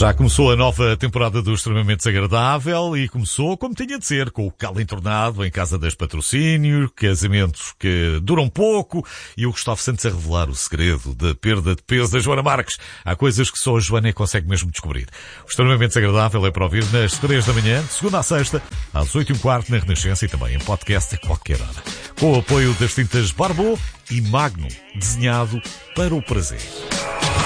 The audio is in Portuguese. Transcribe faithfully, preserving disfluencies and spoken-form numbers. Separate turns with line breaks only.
Já começou a nova temporada do Extremamente Desagradável e começou como tinha de ser, com o calo entornado em casa das patrocínio, casamentos que duram pouco e o Gustavo Santos a revelar o segredo da perda de peso da Joana Marques. Há coisas que só a Joana consegue mesmo descobrir. O Extremamente Desagradável é para ouvir nas três da manhã, de segunda à sexta, às oito e um quarto na Renascença e também em podcast a qualquer hora. Com o apoio das tintas Barbô e Magnum, desenhado para o prazer.